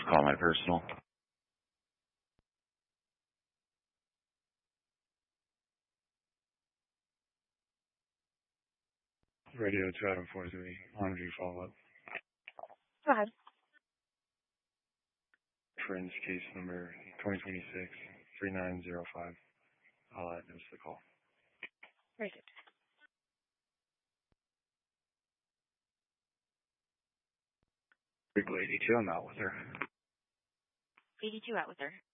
call my personal. Radio 2743, Laundry follow-up. Go ahead. Friends case number 2026-3905. I'll add this to the call. Very good. People 82, I'm out with her. 82 out with her.